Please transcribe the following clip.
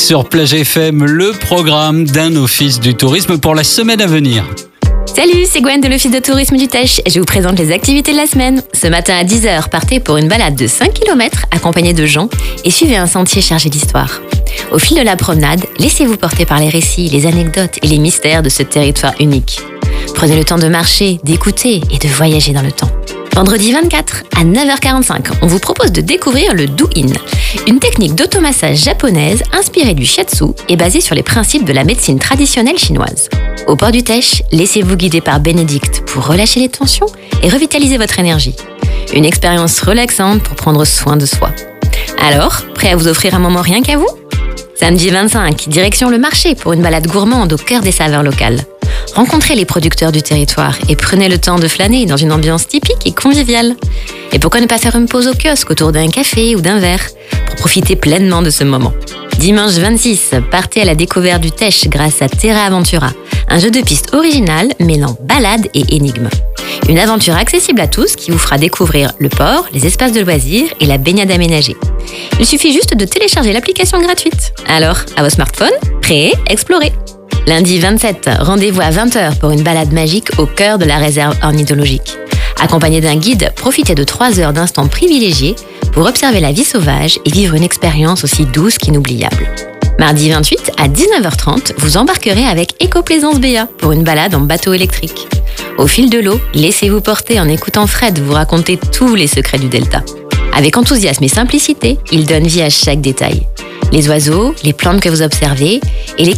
sur Plage FM, le programme d'un office du tourisme pour la semaine à venir. Salut, c'est Gwen de l'Office de tourisme du Teche. Je vous présente les activités de la semaine. Ce matin à 10h, partez pour une balade de 5 km accompagnée de gens et suivez un sentier chargé d'histoire. Au fil de la promenade, laissez-vous porter par les récits, les anecdotes et les mystères de ce territoire unique. Prenez le temps de marcher, d'écouter et de voyager dans le temps. Vendredi 24 à 9h45, on vous propose de découvrir le Do-In, une technique d'automassage japonaise inspirée du shiatsu et basée sur les principes de la médecine traditionnelle chinoise. Au port du Teche, laissez-vous guider par Bénédicte pour relâcher les tensions et revitaliser votre énergie. Une expérience relaxante pour prendre soin de soi. Alors, prêt à vous offrir un moment rien qu'à vous ? Samedi 25, direction le marché pour une balade gourmande au cœur des saveurs locales. Rencontrez les producteurs du territoire et prenez le temps de flâner dans une ambiance typique et conviviale. Et pourquoi ne pas faire une pause au kiosque autour d'un café ou d'un verre pour profiter pleinement de ce moment. Dimanche 26, partez à la découverte du Teche grâce à Terra Aventura, un jeu de piste original mêlant balade et énigmes. Une aventure accessible à tous qui vous fera découvrir le port, les espaces de loisirs et la baignade aménagée. Il suffit juste de télécharger l'application gratuite. Alors, à vos smartphones, prêts, explorez. Lundi 27, rendez-vous à 20h pour une balade magique au cœur de la réserve ornithologique. Accompagné d'un guide, profitez de 3 heures d'instants privilégiés pour observer la vie sauvage et vivre une expérience aussi douce qu'inoubliable. Mardi 28, à 19h30, vous embarquerez avec Éco-Plaisance Béa pour une balade en bateau électrique. Au fil de l'eau, laissez-vous porter en écoutant Fred vous raconter tous les secrets du delta. Avec enthousiasme et simplicité, il donne vie à chaque détail. Les oiseaux, les plantes que vous observez et les